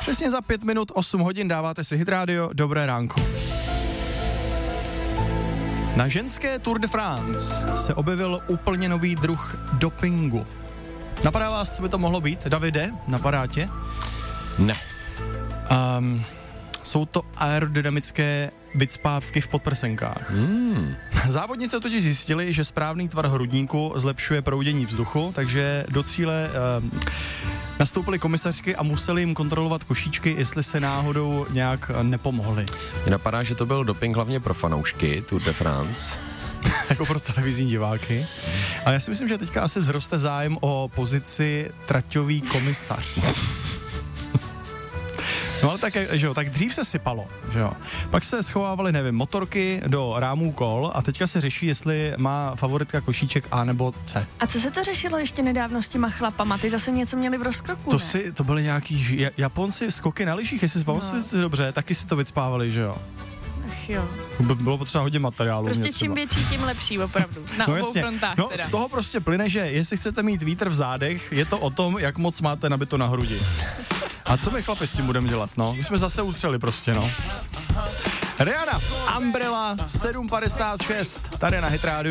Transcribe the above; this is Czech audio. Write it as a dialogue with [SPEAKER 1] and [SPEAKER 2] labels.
[SPEAKER 1] Přesně za 5 minut 8 hodin dáváte si Hit Radio, dobré ránko. Na ženské Tour de France se objevil úplně nový druh dopingu. Napadá vás, co by to mohlo být? Davide, napadá tě?
[SPEAKER 2] Ne.
[SPEAKER 1] Jsou to aerodynamické vycpávky v podprsenkách. Závodnice totiž zjistili, že správný tvar hrudníku zlepšuje proudění vzduchu, takže do cíle nastoupily komisařky a museli jim kontrolovat košíčky, jestli se náhodou nějak nepomohly.
[SPEAKER 2] Mně napadá, že to byl doping hlavně pro fanoušky Tour de France.
[SPEAKER 1] Jako pro televizní diváky. A já si myslím, že teďka asi vzroste zájem o pozici traťový komisař. No ale tak, že jo, tak dřív se sypalo, že jo. Pak se schovávaly, nevím, motorky do rámů kol a teďka se řeší, jestli má favoritka košíček A nebo C.
[SPEAKER 3] A co se to řešilo ještě nedávno s těma chlapama? Ty zase něco měli v rozkroku,
[SPEAKER 1] To byly nějaký Japonci skoky na lyžích, jestli si pamatuju dobře, taky si to vycpávali, že jo.
[SPEAKER 3] Ach jo.
[SPEAKER 1] Bylo potřeba hodně materiálu.
[SPEAKER 3] Prostě čím větší, tím lepší, opravdu. Na obou frontách
[SPEAKER 1] no,
[SPEAKER 3] teda.
[SPEAKER 1] Z toho prostě plyne, že jestli chcete mít vítr v zádech, je to o tom, jak moc máte nabito na hrudi. A co my chlapi s tím budeme dělat, no? My jsme zase utřeli prostě, no. Rihanna, Umbrella, 7:56, tady na Hit Radio.